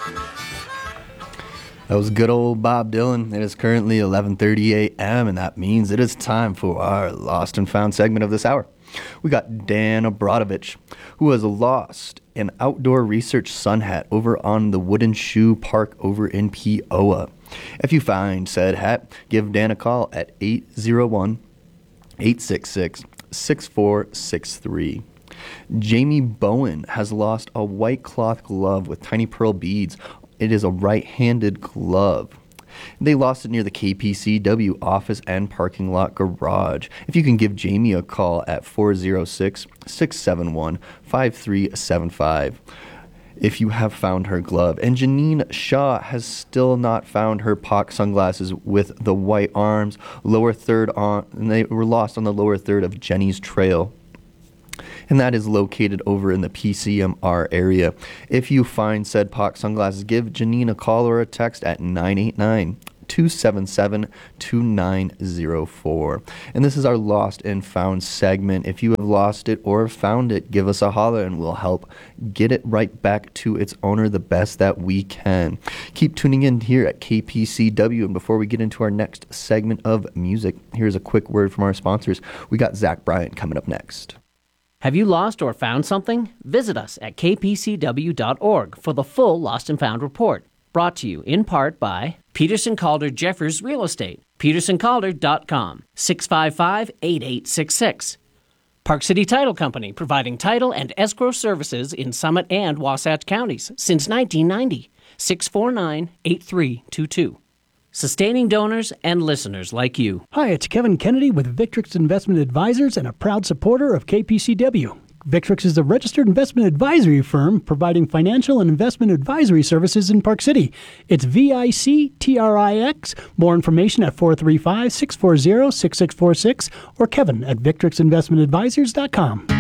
That was good old Bob Dylan. It is currently 11:30 a.m., and that means it is time for our Lost and Found segment of this hour. We got Dan Abradovich, who has lost an outdoor research sun hat over on the Wooden Shoe Park over in Peoa. If you find said hat, give Dan a call at 801-866-6463. Jamie Bowen has lost a white cloth glove with tiny pearl beads. It is a right-handed glove. They lost it near the KPCW office and parking lot garage. If you can give Jamie a call at 406-671-5375. If you have found her glove. And Janine Shaw has still not found her POC sunglasses with the white arms, lower third on, and they were lost on the lower third of Jenny's Trail. And that is located over in the PCMR area. If you find said POC sunglasses, give Janine a call or a text at 989-277-2904. And this is our Lost and Found segment. If you have lost it or found it, give us a holler and we'll help get it right back to its owner the best that we can. Keep tuning in here at KPCW. And before we get into our next segment of music, here's a quick word from our sponsors. We got Zach Bryant coming up next. Have you lost or found something? Visit us at kpcw.org for the full Lost and Found report. Brought to you in part by Peterson Calder Jeffers Real Estate, petersoncalder.com, 655-8866. Park City Title Company, providing title and escrow services in Summit and Wasatch counties since 1990, 649-8322. Sustaining donors and listeners like you. Hi, it's Kevin Kennedy with Victrix Investment Advisors and a proud supporter of KPCW. Victrix is a registered investment advisory firm providing financial and investment advisory services in Park City. It's VICTRIX. More information at 435-640-6646 or Kevin at VictrixInvestmentAdvisors.com.